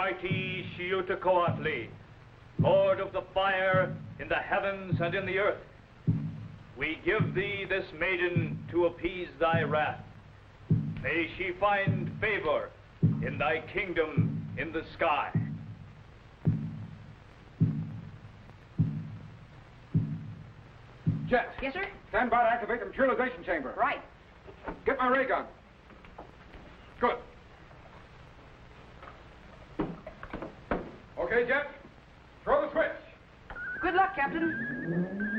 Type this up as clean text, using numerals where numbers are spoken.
mighty Xiuhtcoatl, Lord of the fire in the heavens and in the earth, we give thee this maiden to appease thy wrath. May she find favor in thy kingdom in the sky. Jet. Yes, sir? Stand by to activate the materialization chamber. Right. Get my ray gun. Good. Okay, Jet. Throw the switch. Good luck, Captain.